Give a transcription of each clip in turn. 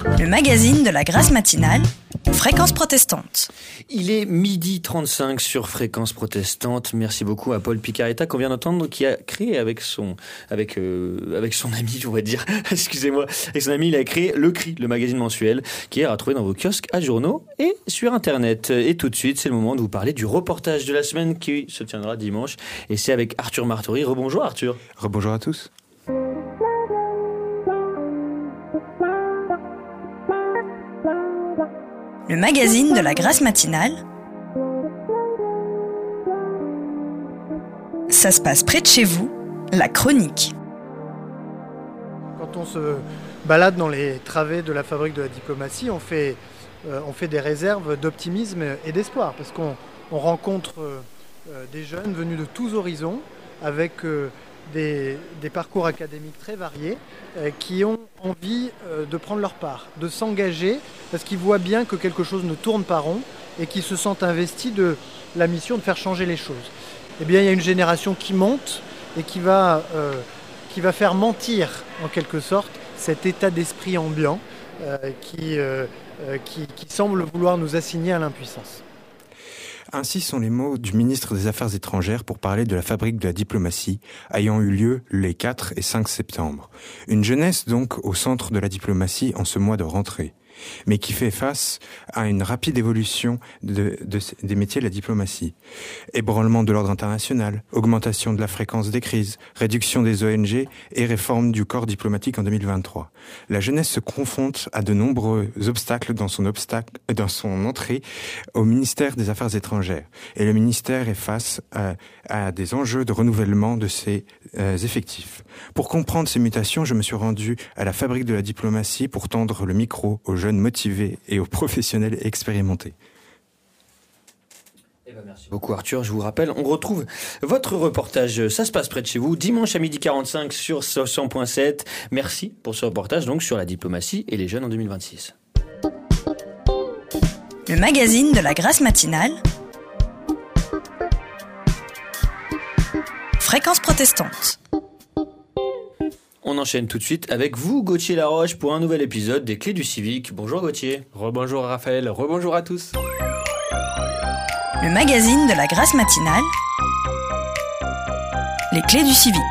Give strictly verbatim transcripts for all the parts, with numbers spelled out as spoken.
Le magazine de la Grâce matinale, Fréquence protestante. Il est midi trente-cinq sur Fréquence protestante. Merci beaucoup à Paul Picaretta qu'on vient d'entendre, qui a créé avec son, avec, euh, avec son ami, on va dire, excusez-moi, avec son ami, il a créé Le Cri, le magazine mensuel, qui est à retrouver dans vos kiosques à journaux et sur Internet. Et tout de suite, c'est le moment de vous parler du reportage de la semaine qui se tiendra dimanche. Et c'est avec Arthur Martori. Rebonjour Arthur. Rebonjour à tous. Le magazine de la Grâce matinale. Ça se passe près de chez vous, la chronique. Quand on se balade dans les travées de la fabrique de la diplomatie, on fait, euh, on fait des réserves d'optimisme et d'espoir, parce qu'on on rencontre euh, des jeunes venus de tous horizons, avec euh, des, des parcours académiques très variés, euh, qui ont envie euh, de prendre leur part, de s'engager, parce qu'ils voient bien que quelque chose ne tourne pas rond, et qu'ils se sentent investis de la mission de faire changer les choses. Eh bien, il y a une génération qui monte, et qui va... Euh, qui va faire mentir, en quelque sorte, cet état d'esprit ambiant euh, qui, euh, qui, qui semble vouloir nous assigner à l'impuissance. Ainsi sont les mots du ministre des Affaires étrangères pour parler de la fabrique de la diplomatie ayant eu lieu les quatre et cinq septembre. Une jeunesse donc au centre de la diplomatie en ce mois de rentrée, mais qui fait face à une rapide évolution de, de, des métiers de la diplomatie. Ébranlement de l'ordre international, augmentation de la fréquence des crises, réduction des O N G et réforme du corps diplomatique en deux mille vingt-trois. La jeunesse se confronte à de nombreux obstacles dans son, obstacle, dans son entrée au ministère des Affaires étrangères. Et le ministère est face à, à des enjeux de renouvellement de ses euh, effectifs. Pour comprendre ces mutations, je me suis rendu à la fabrique de la diplomatie pour tendre le micro aux jeunes motivés et aux professionnels expérimentés. Eh ben merci beaucoup Arthur. Je vous rappelle, on retrouve votre reportage Ça se passe près de chez vous dimanche à midi quarante-cinq sur cent virgule sept. Merci pour ce reportage donc sur la diplomatie et les jeunes en deux mille vingt-six. Le magazine de la Grâce matinale, Fréquence protestante. On enchaîne tout de suite avec vous, Gauthier Laroche, pour un nouvel épisode des Clés du Civique. Bonjour Gauthier. Rebonjour Raphaël, rebonjour à tous. Le magazine de la Grâce matinale, les Clés du Civique.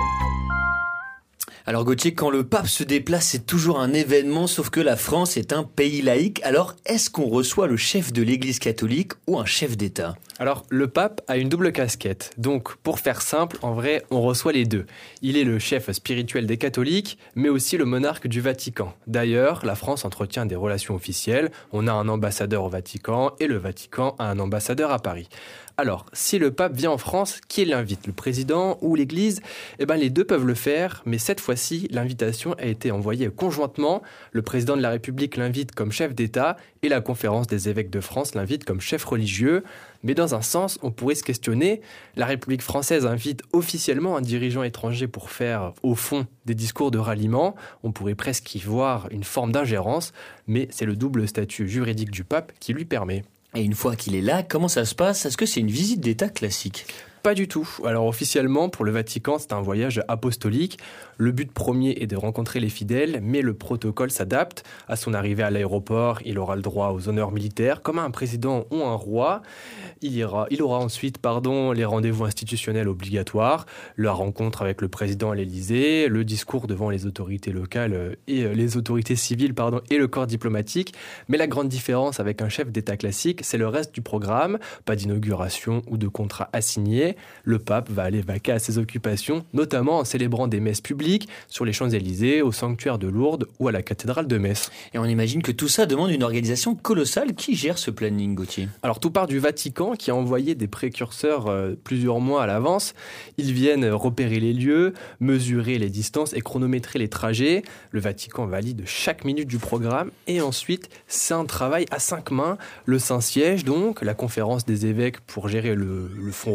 Alors Gauthier, quand le pape se déplace, c'est toujours un événement, sauf que la France est un pays laïque. Alors, est-ce qu'on reçoit le chef de l'Église catholique ou un chef d'État ? Alors, le pape a une double casquette. Donc, pour faire simple, en vrai, on reçoit les deux. Il est le chef spirituel des catholiques, mais aussi le monarque du Vatican. D'ailleurs, la France entretient des relations officielles. On a un ambassadeur au Vatican et le Vatican a un ambassadeur à Paris. Alors, si le pape vient en France, qui l'invite ? Le président ou l'Église ? Eh ben, les deux peuvent le faire, mais cette fois-ci, l'invitation a été envoyée conjointement. Le président de la République l'invite comme chef d'État et la conférence des évêques de France l'invite comme chef religieux. Mais dans un sens, on pourrait se questionner. La République française invite officiellement un dirigeant étranger pour faire, au fond, des discours de ralliement. On pourrait presque y voir une forme d'ingérence, mais c'est le double statut juridique du pape qui lui permet. Et une fois qu'il est là, comment ça se passe ? Est-ce que c'est une visite d'État classique ? Pas du tout. Alors officiellement, pour le Vatican, c'est un voyage apostolique. Le but premier est de rencontrer les fidèles, mais le protocole s'adapte. À son arrivée à l'aéroport, il aura le droit aux honneurs militaires, comme un président ou un roi. Il, ira, il aura ensuite pardon, les rendez-vous institutionnels obligatoires, la rencontre avec le président à l'Élysée, le discours devant les autorités locales et les autorités civiles pardon, et le corps diplomatique. Mais la grande différence avec un chef d'État classique, c'est le reste du programme. Pas d'inauguration ou de contrat assigné. Le pape va aller vaquer à ses occupations, notamment en célébrant des messes publiques sur les Champs-Élysées, au sanctuaire de Lourdes ou à la cathédrale de Metz. Et on imagine que tout ça demande une organisation colossale. Qui gère ce planning, Gauthier ? Alors tout part du Vatican qui a envoyé des précurseurs euh, plusieurs mois à l'avance. Ils viennent repérer les lieux, mesurer les distances et chronométrer les trajets. Le Vatican valide chaque minute du programme et ensuite c'est un travail à cinq mains. Le Saint-Siège donc, la conférence des évêques pour gérer le, le fonds religieux,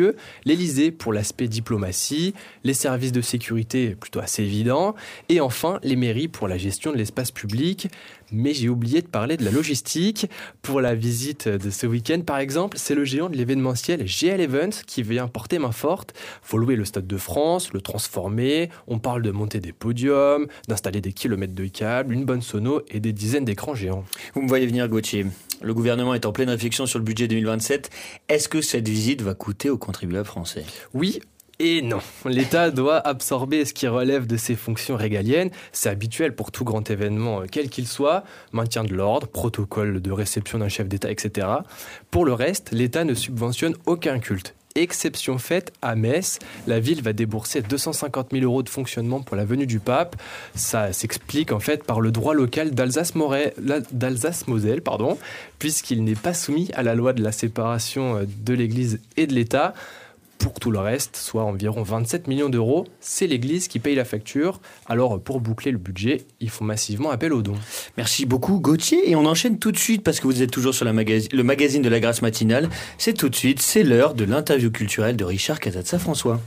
lieu, l'Élysée pour l'aspect diplomatie, les services de sécurité plutôt assez évidents, et enfin les mairies pour la gestion de l'espace public. Mais j'ai oublié de parler de la logistique. Pour la visite de ce week-end, par exemple, c'est le géant de l'événementiel G L Events qui vient porter main forte. Faut louer le Stade de France, le transformer. On parle de monter des podiums, d'installer des kilomètres de câbles, une bonne sono et des dizaines d'écrans géants. Vous me voyez venir, Gauthier. Le gouvernement est en pleine réflexion sur le budget deux mille vingt-sept. Est-ce que cette visite va coûter aux contribuables français ? Oui. Et non, l'État doit absorber ce qui relève de ses fonctions régaliennes. C'est habituel pour tout grand événement, quel qu'il soit, maintien de l'ordre, protocole de réception d'un chef d'État, et cetera. Pour le reste, l'État ne subventionne aucun culte. Exception faite à Metz, la ville va débourser deux cent cinquante mille euros de fonctionnement pour la venue du pape. Ça s'explique en fait par le droit local d'Alsace-Moselle, pardon, puisqu'il n'est pas soumis à la loi de la séparation de l'Église et de l'État. Pour tout le reste, soit environ vingt-sept millions d'euros, c'est l'Église qui paye la facture. Alors, pour boucler le budget, ils font massivement appel aux dons. Merci beaucoup, Gauthier. Et on enchaîne tout de suite, parce que vous êtes toujours sur la magasi- le magazine de la Grâce matinale. C'est tout de suite, c'est l'heure de l'interview culturelle de Richard Casatsa-François.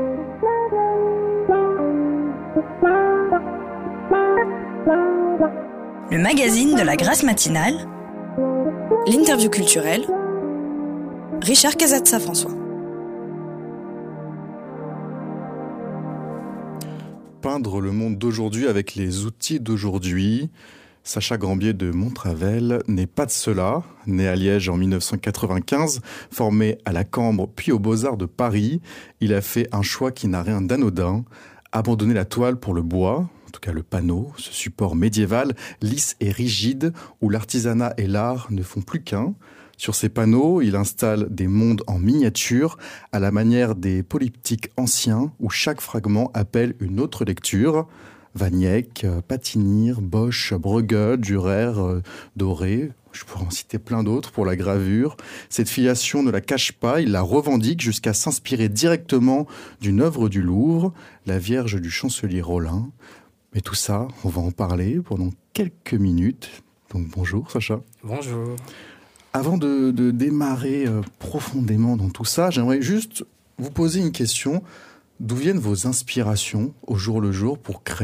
Le magazine de la Grâce matinale. L'interview culturelle. Richard Casatsa-François. Peindre le monde d'aujourd'hui avec les outils d'aujourd'hui. Sacha Grambier de Montravel n'est pas de cela. Né à Liège en dix-neuf cent quatre-vingt-quinze, formé à la Cambre puis aux Beaux-Arts de Paris, il a fait un choix qui n'a rien d'anodin. Abandonner la toile pour le bois, en tout cas le panneau, ce support médiéval, lisse et rigide, où l'artisanat et l'art ne font plus qu'un. Sur ces panneaux, il installe des mondes en miniature, à la manière des polyptyques anciens, où chaque fragment appelle une autre lecture. Van Eyck, Patinir, Bosch, Bruegel, Dürer, Doré, je pourrais en citer plein d'autres pour la gravure. Cette filiation ne la cache pas, il la revendique jusqu'à s'inspirer directement d'une œuvre du Louvre, la Vierge du chancelier Rollin. Mais tout ça, on va en parler pendant quelques minutes. Donc bonjour Sacha. Bonjour. Avant de, de démarrer euh, profondément dans tout ça, j'aimerais juste vous poser une question. D'où viennent vos inspirations au jour le jour pour créer ?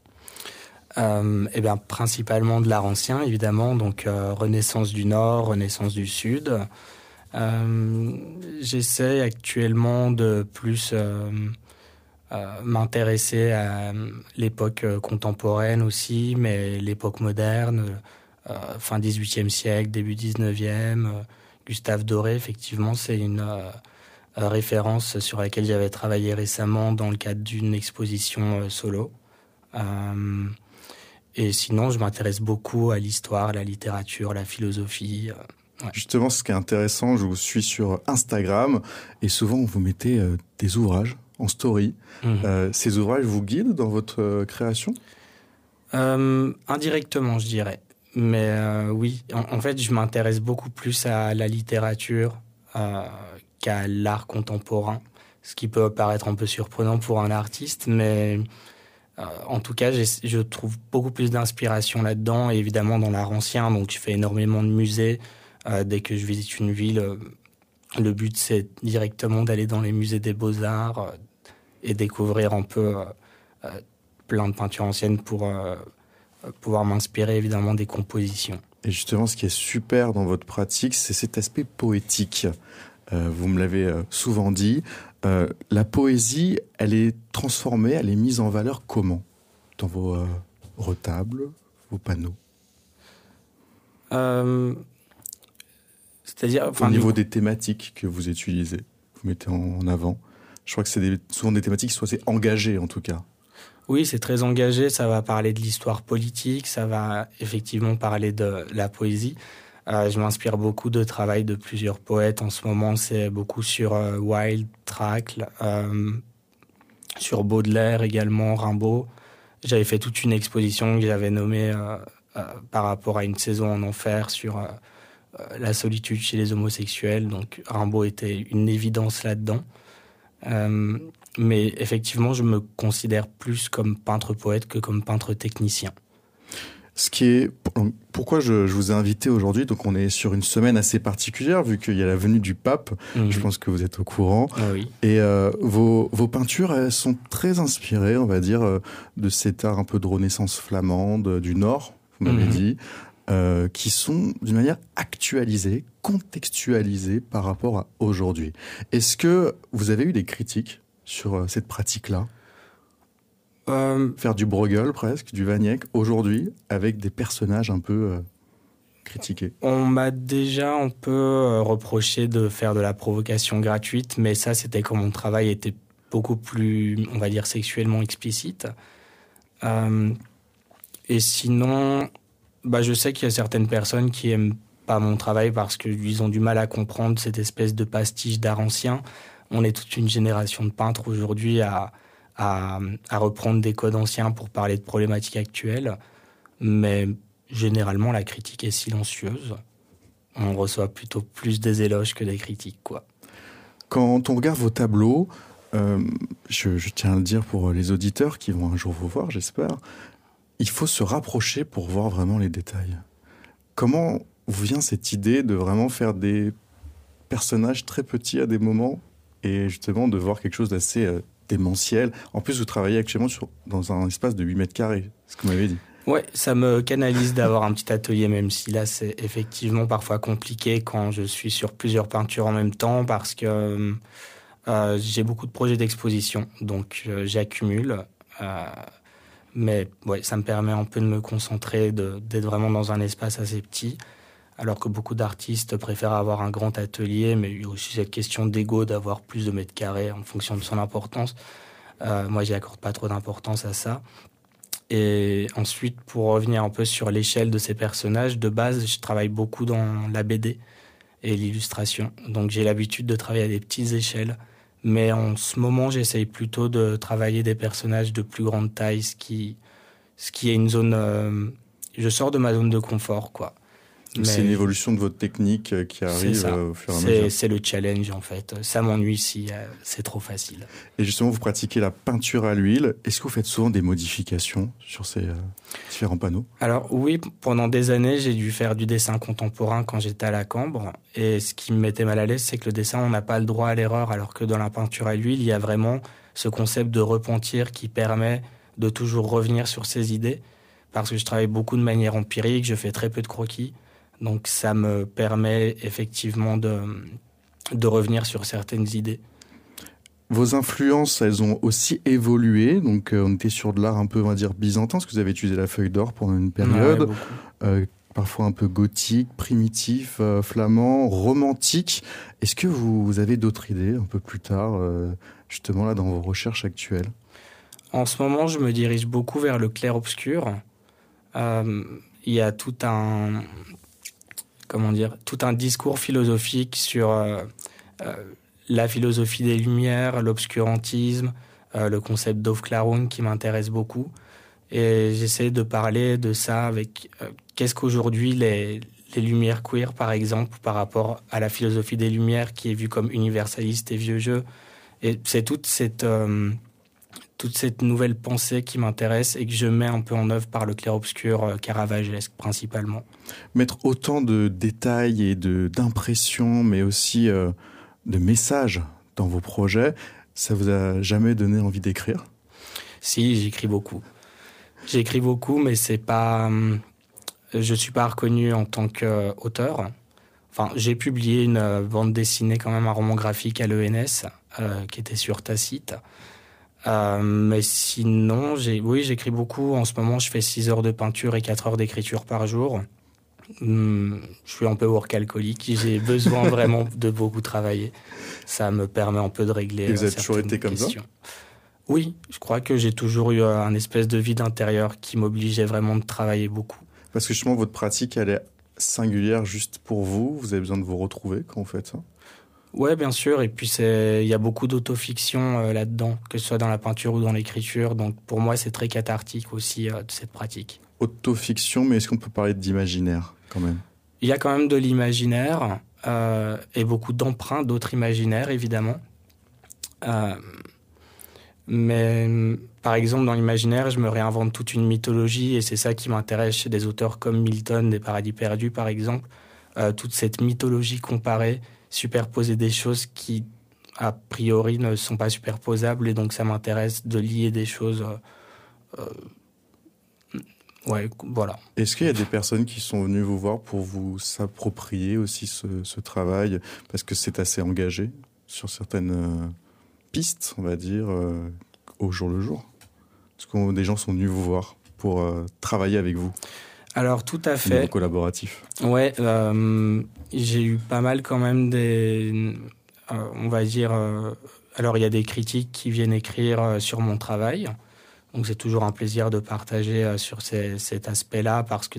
euh, Eh bien, principalement de l'art ancien, évidemment. Donc, euh, Renaissance du Nord, Renaissance du Sud. Euh, j'essaie actuellement de plus euh, euh, m'intéresser à l'époque contemporaine aussi, mais l'époque moderne. Euh, fin dix-huitième siècle, début dix-neuvième, euh, Gustave Doré, effectivement, c'est une euh, euh, référence sur laquelle j'avais travaillé récemment dans le cadre d'une exposition euh, solo. Euh, et sinon, je m'intéresse beaucoup à l'histoire, à la littérature, la philosophie. Euh, ouais. Justement, ce qui est intéressant, je vous suis sur Instagram et souvent vous mettez euh, des ouvrages en story. Mmh. Euh, ces ouvrages vous guident dans votre euh, création ? euh, Indirectement, je dirais. Mais euh, oui, en, en fait, je m'intéresse beaucoup plus à la littérature euh, qu'à l'art contemporain, ce qui peut paraître un peu surprenant pour un artiste, mais euh, en tout cas, j'ai, je trouve beaucoup plus d'inspiration là-dedans, et évidemment dans l'art ancien, donc je fais énormément de musées. Euh, dès que je visite une ville, euh, le but c'est directement d'aller dans les musées des Beaux-Arts euh, et découvrir un peu euh, euh, plein de peintures anciennes pour... Euh, pouvoir m'inspirer évidemment des compositions. Et justement, ce qui est super dans votre pratique, c'est cet aspect poétique. Euh, vous me l'avez souvent dit. Euh, la poésie, elle est transformée, elle est mise en valeur comment ? Dans vos euh, retables, vos panneaux ? euh, C'est-à-dire... Au niveau des thématiques que vous utilisez, vous mettez en avant. Je crois que c'est des, souvent des thématiques qui sont assez engagées en tout cas. Oui, c'est très engagé, ça va parler de l'histoire politique, ça va effectivement parler de la poésie. Euh, je m'inspire beaucoup de travail de plusieurs poètes. En ce moment, c'est beaucoup sur euh, Wilde, Tracle, euh, sur Baudelaire également, Rimbaud. J'avais fait toute une exposition que j'avais nommée euh, euh, par rapport à une saison en enfer sur euh, euh, la solitude chez les homosexuels. Donc Rimbaud était une évidence là-dedans. Euh, Mais effectivement, je me considère plus comme peintre-poète que comme peintre-technicien. Ce qui est, pourquoi je, je vous ai invité aujourd'hui, donc on est sur une semaine assez particulière vu qu'il y a la venue du pape, mmh. je pense que vous êtes au courant, ah oui. et euh, vos, vos peintures elles sont très inspirées, on va dire, euh, de cet art un peu de renaissance flamande du Nord, vous m'avez mmh. dit, euh, qui sont d'une manière actualisée, contextualisée par rapport à aujourd'hui. Est-ce que vous avez eu des critiques sur euh, cette pratique-là ? Euh, Faire du Bruegel presque, du Van Eyck, aujourd'hui, avec des personnages un peu euh, critiqués. On m'a déjà un peu euh, reproché de faire de la provocation gratuite, mais ça, c'était quand mon travail était beaucoup plus, on va dire, sexuellement explicite. Euh, et sinon, bah, je sais qu'il y a certaines personnes qui aiment pas mon travail parce qu'ils ont du mal à comprendre cette espèce de pastiche d'art ancien. On est toute une génération de peintres aujourd'hui à... À, à reprendre des codes anciens pour parler de problématiques actuelles, mais généralement la critique est silencieuse. On reçoit plutôt plus des éloges que des critiques, quoi. Quand on regarde vos tableaux, euh, je, je tiens à le dire pour les auditeurs qui vont un jour vous voir, j'espère, il faut se rapprocher pour voir vraiment les détails. Comment vous vient cette idée de vraiment faire des personnages très petits à des moments et justement de voir quelque chose d'assez... Euh, démentiel. En plus, vous travaillez actuellement sur, dans un espace de huit mètres carrés, ce que vous m'avez dit. Ouais, ça me canalise d'avoir un petit atelier, même si là, c'est effectivement parfois compliqué quand je suis sur plusieurs peintures en même temps, parce que euh, j'ai beaucoup de projets d'exposition, donc euh, j'accumule. Euh, mais ouais, ça me permet un peu de me concentrer, de, d'être vraiment dans un espace assez petit. Alors que beaucoup d'artistes préfèrent avoir un grand atelier, mais il y a aussi cette question d'ego, d'avoir plus de mètres carrés en fonction de son importance. Euh, moi, j'y accorde pas trop d'importance à ça. Et ensuite, pour revenir un peu sur l'échelle de ces personnages, de base, je travaille beaucoup dans la B D et l'illustration. Donc, j'ai l'habitude de travailler à des petites échelles. Mais en ce moment, j'essaye plutôt de travailler des personnages de plus grande taille, ce qui, ce qui est une zone... Euh, je sors de ma zone de confort, quoi. Mais c'est une évolution de votre technique qui arrive au fur et à c'est, mesure. C'est le challenge, en fait. Ça m'ennuie si euh, c'est trop facile. Et justement, vous pratiquez la peinture à l'huile. Est-ce que vous faites souvent des modifications sur ces euh, différents panneaux ? Alors oui, pendant des années, j'ai dû faire du dessin contemporain quand j'étais à la Cambre. Et ce qui me mettait mal à l'aise, c'est que le dessin, on n'a pas le droit à l'erreur, alors que dans la peinture à l'huile, il y a vraiment ce concept de repentir qui permet de toujours revenir sur ses idées. Parce que je travaille beaucoup de manière empirique, je fais très peu de croquis. Donc ça me permet effectivement de, de revenir sur certaines idées. Vos influences, elles ont aussi évolué. Donc euh, on était sur de l'art un peu, on va dire, byzantin, parce que vous avez utilisé la feuille d'or pendant une période. Ouais, euh, parfois un peu gothique, primitif, euh, flamand, romantique. Est-ce que vous, vous avez d'autres idées un peu plus tard, euh, justement là dans vos recherches actuelles ? En ce moment, je me dirige beaucoup vers le clair-obscur. Euh, il y a tout un... comment dire, tout un discours philosophique sur euh, euh, la philosophie des Lumières, l'obscurantisme, euh, le concept d'Aufklärung qui m'intéresse beaucoup. Et j'essaie de parler de ça avec euh, qu'est-ce qu'aujourd'hui les, les Lumières queer, par exemple, par rapport à la philosophie des Lumières qui est vue comme universaliste et vieux jeu. Et c'est toute cette... Euh, toute cette nouvelle pensée qui m'intéresse et que je mets un peu en œuvre par le clair-obscur euh, caravagesque principalement. Mettre autant de détails et de, d'impressions, mais aussi euh, de messages dans vos projets, ça vous a jamais donné envie d'écrire ? Si, j'écris beaucoup. J'écris beaucoup, mais c'est pas... Euh, je suis pas reconnu en tant qu'auteur. Enfin, j'ai publié une euh, bande dessinée, quand même un roman graphique à l'E N S, euh, qui était sur Tacite. Euh, mais sinon, j'ai, oui, j'écris beaucoup. En ce moment, je fais six heures de peinture et quatre heures d'écriture par jour. Hum, je suis un peu workaholique. J'ai besoin vraiment de beaucoup travailler. Ça me permet un peu de régler. Et vous avez toujours été comme ça ? Oui, je crois que j'ai toujours eu un espèce de vide intérieur qui m'obligeait vraiment de travailler beaucoup. Parce que justement, votre pratique, elle est singulière juste pour vous. Vous avez besoin de vous retrouver quand vous faites ça ? Ouais, bien sûr. Et puis, il y a beaucoup d'autofiction euh, là-dedans, que ce soit dans la peinture ou dans l'écriture. Donc, pour moi, c'est très cathartique aussi, euh, de cette pratique. Autofiction, mais est-ce qu'on peut parler d'imaginaire, quand même ? Il y a quand même de l'imaginaire euh, et beaucoup d'emprunts d'autres imaginaires, évidemment. Euh, Mais par exemple, dans l'imaginaire, je me réinvente toute une mythologie et c'est ça qui m'intéresse chez des auteurs comme Milton, des Paradis perdus par exemple. Euh, toute cette mythologie comparée, superposer des choses qui a priori ne sont pas superposables et donc ça m'intéresse de lier des choses. Euh, euh, ouais, voilà. Est-ce qu'il y a des personnes qui sont venues vous voir pour vous s'approprier aussi ce, ce travail parce que c'est assez engagé sur certaines euh, pistes, on va dire, euh, au jour le jour? Est-ce que des gens sont venus vous voir pour euh, travailler avec vous? Alors tout à fait. Collaboratif. Ouais, euh, j'ai eu pas mal quand même des, euh, on va dire. Euh, alors il y a des critiques qui viennent écrire euh, sur mon travail, donc c'est toujours un plaisir de partager euh, sur ces, cet aspect-là parce que